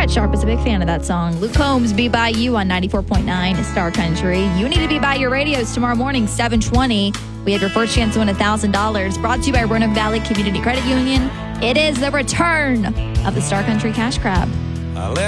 Brett Sharp is a big fan of that song. Luke Combs, Be By You on 94.9 Star Country. You need to be by your radios tomorrow morning, 7:20. We have your first chance to win $1,000. Brought to you by Roanoke Valley Community Credit Union. It is the return of the Star Country Cash Crab.